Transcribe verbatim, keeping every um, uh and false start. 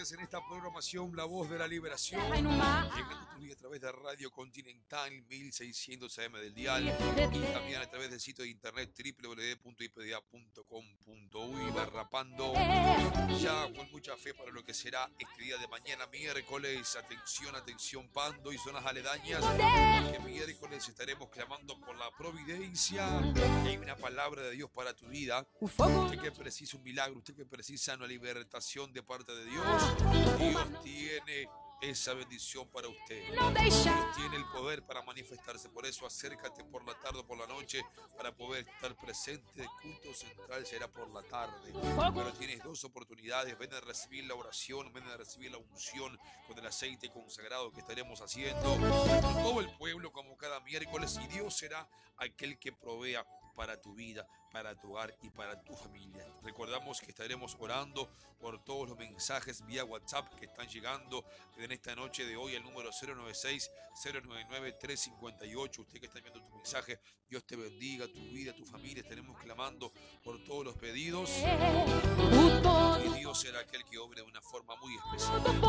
en esta programación La Voz de la Liberación, llegando a tu vida a través de Radio Continental mil seiscientos A M del dial y también a través del sitio de internet w w w punto i p d a punto com punto u y derrapando ya con mucha fe para lo que será este día de mañana, miércoles. Atención, atención, Pando y zonas aledañas, que miércoles estaremos clamando por la providencia. Hay una palabra de Dios para tu vida. Usted que precisa un milagro, usted que precisa una libertación de parte de Dios, Dios tiene esa bendición para usted. Dios tiene el poder para manifestarse. Por eso acércate por la tarde o por la noche para poder estar presente. El culto central será por la tarde, pero tienes dos oportunidades. Ven a recibir la oración, ven a recibir la unción con el aceite consagrado que estaremos haciendo con todo el pueblo como cada miércoles, y Dios será aquel que provea para tu vida, para tu hogar y para tu familia. Recordamos que estaremos orando por todos los mensajes vía WhatsApp que están llegando en esta noche de hoy, el número cero nueve seis, cero nueve nueve, tres cinco ocho. Usted que está enviando tu mensaje, Dios te bendiga, tu vida, tu familia. Estaremos clamando por todos los pedidos y Dios será aquel que obre de una forma muy especial.